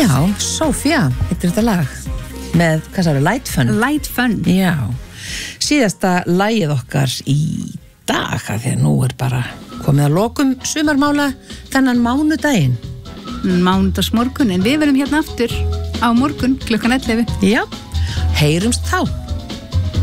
Já, Sofía, heitir þetta lag með, hvað sagði, Light Fun. Light Fun. Já, síðasta lagið okkar í dag, af því að nú bara komið að lokum sumarmála þennan mánudaginn. Mánudagsmorgun, en við verðum hérna aftur á morgun klukkan 11. Já, heyrumst þá.